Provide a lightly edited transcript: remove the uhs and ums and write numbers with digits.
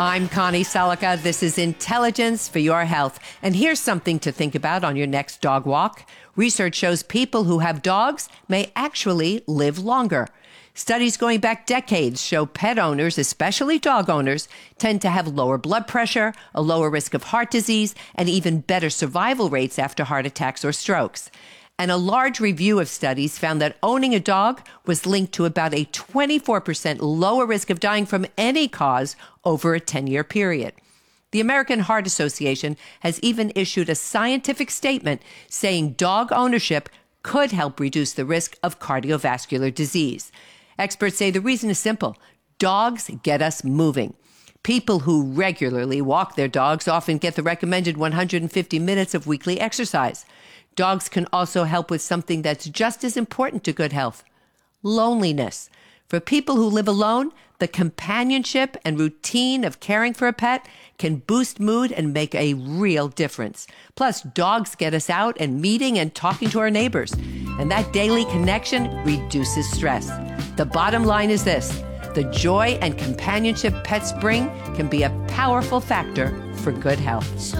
I'm Connie Salika. This is Intelligence for Your Health. And here's something to think about on your next dog walk. Research shows people who have dogs may actually live longer. Studies going back decades show pet owners, especially dog owners, tend to have lower blood pressure, a lower risk of heart disease, and even better survival rates after heart attacks or strokes. And a large review of studies found that owning a dog was linked to about a 24% lower risk of dying from any cause over a 10-year period. The American Heart Association has even issued a scientific statement saying dog ownership could help reduce the risk of cardiovascular disease. Experts say the reason is simple. Dogs get us moving. People who regularly walk their dogs often get the recommended 150 minutes of weekly exercise. Dogs can also help with something that's just as important to good health: loneliness. For people who live alone, the companionship and routine of caring for a pet can boost mood and make a real difference. Plus, dogs get us out and meeting and talking to our neighbors, and that daily connection reduces stress. The bottom line is this: the joy and companionship pets bring can be a powerful factor for good health.